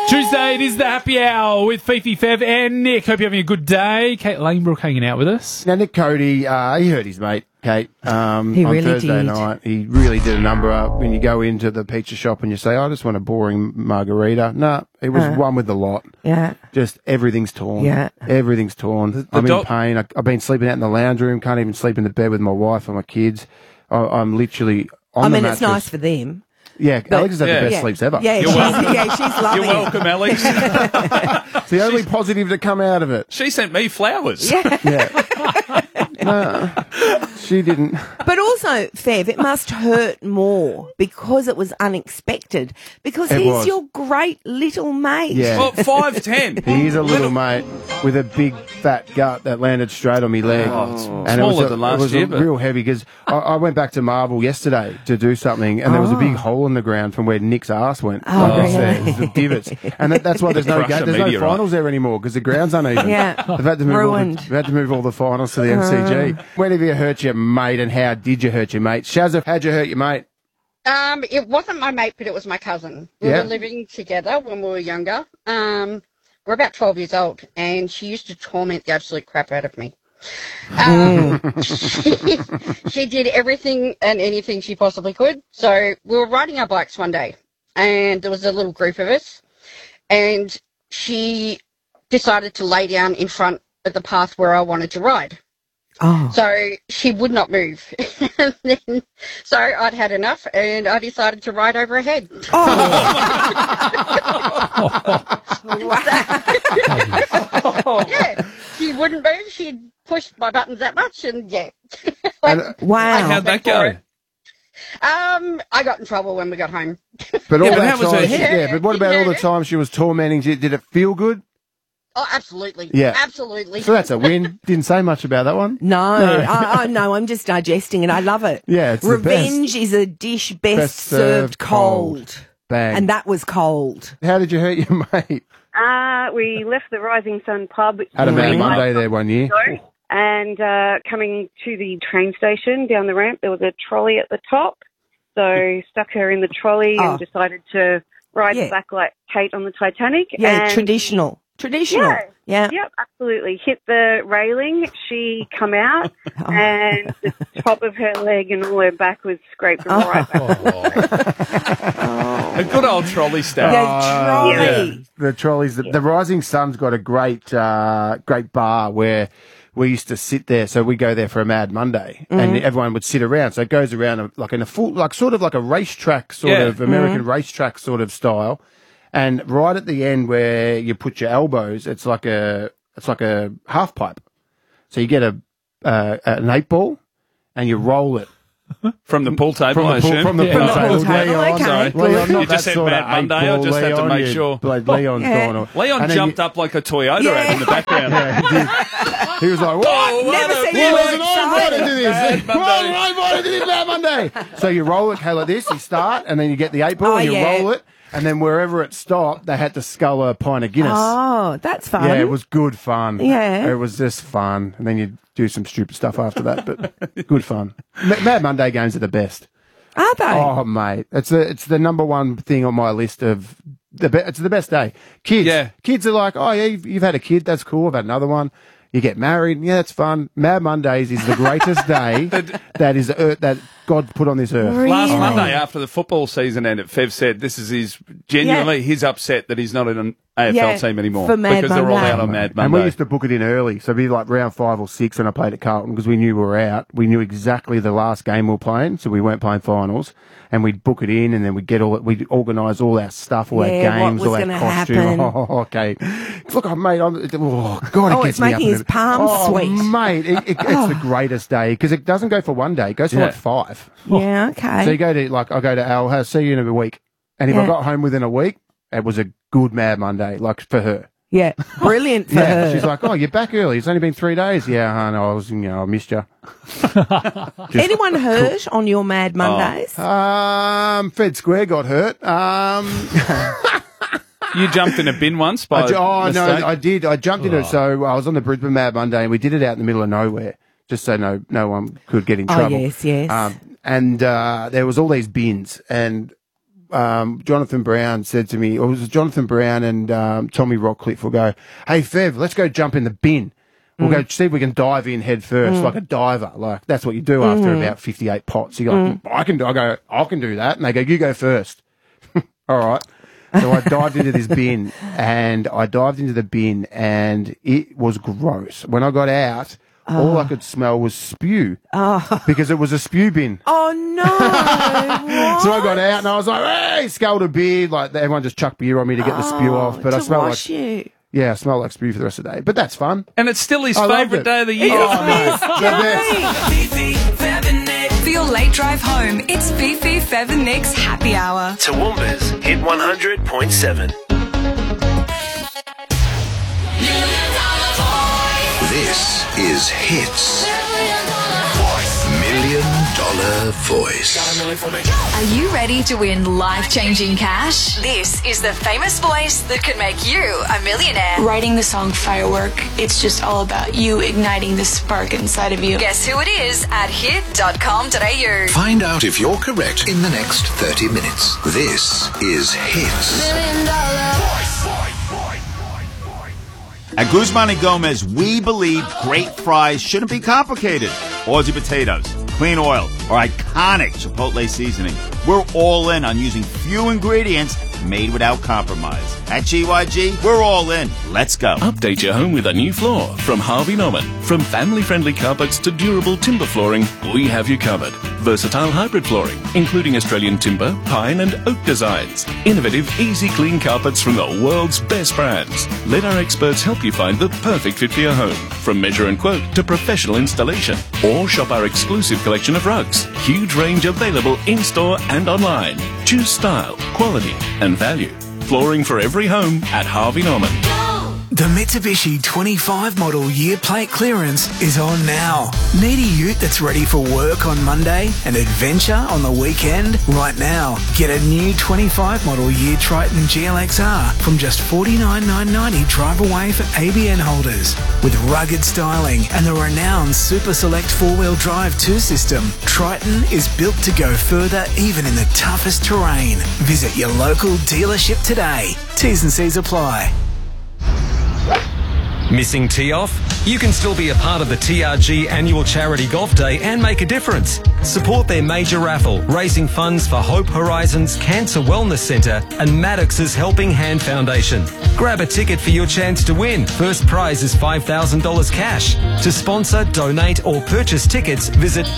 Tuesday, it is the happy hour with Fifi, Fev and Nick. Hope you're having a good day. Kate Lanebrook hanging out with us. Now, Nick Cody, he hurt his mate, Kate, on really Thursday did. night. He really did a number up. When you go into the pizza shop and you say, I just want a boring margarita. No, it was one with the lot. Yeah. Just everything's torn. Yeah. Everything's torn. I'm in pain. I've been sleeping out in the lounge room. Can't even sleep in the bed with my wife and my kids. I'm literally on the mattress. It's nice for them. Yeah, Alex has had the best sleeps ever. Yeah, she's loving You're welcome, Alex. It's the only positive to come out of it. She sent me flowers. Yeah. No, she didn't. But also, Fev, it must hurt more because it was unexpected. Because he's your great little mate. Yeah. Well, 5'10". He's a little mate with a big fat gut that landed straight on my leg. And smaller than last year. It was real heavy because I went back to Marvel yesterday to do something and there was a big hole in the ground from where Nick's ass went. Really? The divots. And that's why there's no finals there anymore because the ground's uneven. Yeah. They've had to move Ruined. they've had to move all the finals to the MCG. When have you hurt your mate and how did you hurt your mate? Shazza, how'd you hurt your mate? It wasn't my mate, but it was my cousin. We were living together when we were younger. We're about 12 years old, and she used to torment the absolute crap out of me. She did everything and anything she possibly could. So we were riding our bikes one day, and there was a little group of us, and she decided to lay down in front of the path where I wanted to ride. Oh. So she would not move. So I'd had enough and I decided to ride over her head. Yeah, she wouldn't move. She'd pushed my buttons that much and Wow. How'd that go? I got in trouble when we got home. But all that how was her time, head? but what about all the time she was tormenting you? Did it feel good? Oh, absolutely. Yeah. Absolutely. So that's a win. Didn't say much about that one. No, no, I'm just digesting it. I love it. Yeah, it's Revenge the best. is a dish best served served cold. Bang. And that was cold. How did you hurt your mate? We left the Rising Sun pub. Had a Mad Monday there one year. And coming to the train station down the ramp, there was a trolley at the top. So stuck her in the trolley and decided to ride back like Kate on the Titanic. Yeah, and traditional. Yeah. Yep, absolutely. Hit the railing. She come out and the top of her leg and all her back was scraped right back. A good old trolley stack. Trolley. The trolleys. The Rising Sun's got a great bar where we used to sit there. So we go there for a Mad Monday and everyone would sit around. So it goes around like in a full, like sort of like a racetrack sort of American racetrack sort of style. And right at the end where you put your elbows, it's like a half pipe. So you get an 8-ball and you roll it. From the pool table, I assume. From the pool table. Okay. Sorry. Leon, not You just that said sort Mad of Monday. I 8-ball, just had to Leon, make sure. Leon's gone on. Leon jumped up like a Toyota in the background. He was like, what? Never seen Why him wasn't I invited to this? Mad Why wasn't I invited to this Mad Monday? So you roll it like this, you start, and then you get the 8-ball and you roll it. And then wherever it stopped, they had to scull a pint of Guinness. Oh, that's fun. Yeah, it was good fun. Yeah. It was just fun. And then you do some stupid stuff after that, but good fun. Mad Monday games are the best. Are they? Oh, mate. It's the number one thing on my list of it's the best day. Kids are like, oh, yeah, you've had a kid. That's cool. I've had another one. You get married. Yeah, it's fun. Mad Mondays is the greatest day that God put on this earth. Really? Last Monday after the football season ended, Fev said this is his upset that he's not in an AFL team anymore for Mad because they're all Monday. out on Mad Monday. And we used to book it in early, so it'd be like round 5 or 6 when I played at Carlton because we knew we were out. We knew exactly the last game we were playing, so we weren't playing finals. And we'd book it in, and then we'd organise all our stuff, all our games, all our costume. Happen. Oh, okay. Look, mate, God, it gets it's me making up his palms sweet. Mate, it's the greatest day because it doesn't go for one day; it goes for like 5. Yeah, okay. So you go to I go to Al, I'll see you in a week, and if I got home within a week, it was a good Mad Monday, like for her. Yeah, brilliant for her. She's like, oh, you're back early. It's only been 3 days. Yeah, I know. I missed you. Anyone hurt on your Mad Mondays? Fed Square got hurt. You jumped in a bin once by mistake? No, I did. I jumped in it. So I was on the Brisbane Mad Monday, and we did it out in the middle of nowhere, just so no one could get in trouble. Oh, yes. And there was all these bins, and Jonathan Brown said to me, or it was Jonathan Brown and Tommy Rockcliffe will go, "Hey, Fev, let's go jump in the bin. We'll go see if we can dive in head first, like a diver. Like, that's what you do after about 58 pots. You go, I can do that. And they go, you go first. All right. So I dived into this bin, and it was gross. When I got out, all I could smell was spew because it was a spew bin. Oh, no. So I got out and I was like, hey, sculled a beer. Like, everyone just chucked beer on me to get the spew off. But I smell like you. Yeah, I smell like spew for the rest of the day. But that's fun. And it's still his favourite day of the year. For your late drive home, it's Fifi, Fev and Nick's Happy Hour. Toowoomba's Hit 100.7. This is Hits. $1 Million Voice. Are you ready to win life-changing cash? This is the famous voice that could make you a millionaire. Writing the song Firework, it's just all about you igniting the spark inside of you. Guess who it is at hit.com.au. Find out if you're correct in the next 30 minutes. This is Hits. At Guzman & Gomez, we believe great fries shouldn't be complicated. Aussie potatoes, clean oil, or iconic Chipotle seasoning. We're all in on using few ingredients made without compromise. At GYG, we're all in. Let's go. Update your home with a new floor from Harvey Norman. From family-friendly carpets to durable timber flooring, we have you covered. Versatile hybrid flooring, including Australian timber, pine and oak designs. Innovative, easy clean carpets from the world's best brands. Let our experts help you find the perfect fit for your home. From measure and quote to professional installation. Or shop our exclusive collection of rugs. Huge range available in-store and online. Choose style, quality and value. Flooring for every home at Harvey Norman. The Mitsubishi 25 model year plate clearance is on now. Need a ute that's ready for work on Monday and adventure on the weekend? Right now, get a new 25 model year Triton GLXR from just $49,990 drive away for ABN holders. With rugged styling and the renowned Super Select 4-wheel drive 2 system, Triton is built to go further even in the toughest terrain. Visit your local dealership today. T's and C's apply. Missing tee off? You can still be a part of the TRG annual charity golf day and make a difference. Support their major raffle, raising funds for Hope Horizons Cancer Wellness Centre and Maddox's Helping Hand Foundation. Grab a ticket for your chance to win. First prize is $5,000 cash. To sponsor, donate or purchase tickets, visit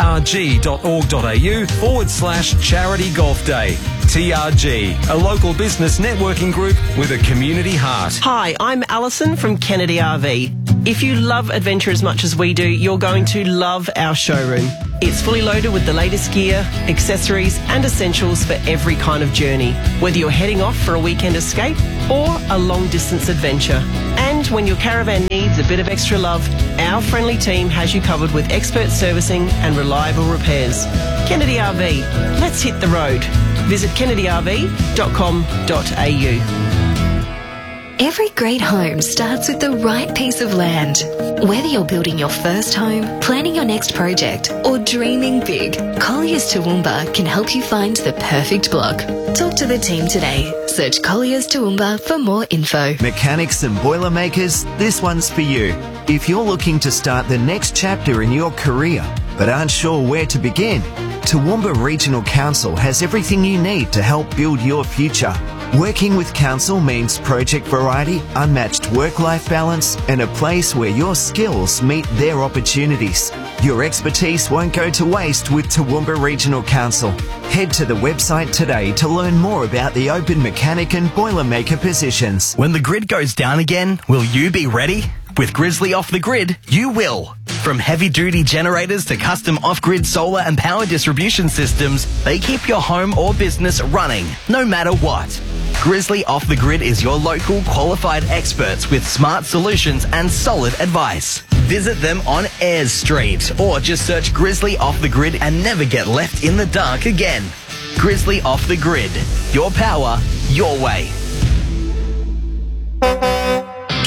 trg.org.au/charity golf day. TRG, a local business networking group with a community heart. Hi, I'm Alison from Kennedy RV. If you love adventure as much as we do, you're going to love our showroom. It's fully loaded with the latest gear, accessories and essentials for every kind of journey, whether you're heading off for a weekend escape or a long-distance adventure. And when your caravan needs a bit of extra love, our friendly team has you covered with expert servicing and reliable repairs. Kennedy RV, let's hit the road. Visit kennedyrv.com.au. Every great home starts with the right piece of land. Whether you're building your first home, planning your next project, or dreaming big, Colliers Toowoomba can help you find the perfect block. Talk to the team today. Search Colliers Toowoomba for more info. Mechanics and Boilermakers, this one's for you. If you're looking to start the next chapter in your career, but aren't sure where to begin, Toowoomba Regional Council has everything you need to help build your future. Working with Council means project variety, unmatched work-life balance, and a place where your skills meet their opportunities. Your expertise won't go to waste with Toowoomba Regional Council. Head to the website today to learn more about the open mechanic and boilermaker positions. When the grid goes down again, will you be ready? With Grizzly Off the Grid, you will. From heavy-duty generators to custom off-grid solar and power distribution systems, they keep your home or business running, no matter what. Grizzly Off the Grid is your local qualified experts with smart solutions and solid advice. Visit them on Ayres Street or just search Grizzly Off the Grid and never get left in the dark again. Grizzly Off the Grid. Your power, your way.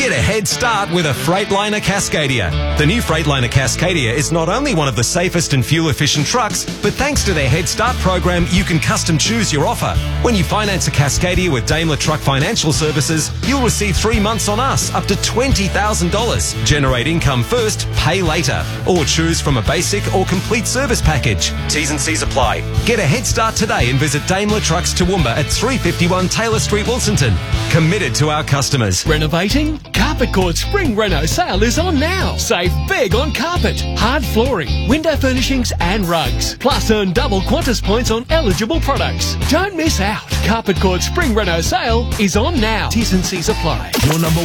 Get a head start with a Freightliner Cascadia. The new Freightliner Cascadia is not only one of the safest and fuel-efficient trucks, but thanks to their Head Start program, you can custom choose your offer. When you finance a Cascadia with Daimler Truck Financial Services, you'll receive 3 months on us, up to $20,000. Generate income first, pay later. Or choose from a basic or complete service package. T's and C's apply. Get a head start today and visit Daimler Trucks Toowoomba at 351 Taylor Street, Wilsonton. Committed to our customers. Renovating? Carpet Court Spring Reno sale is on now. Save big on carpet, hard flooring, window furnishings and rugs. Plus earn double Qantas points on eligible products. Don't miss out. Carpet Court Spring Reno sale is on now. T's and C's apply. Your number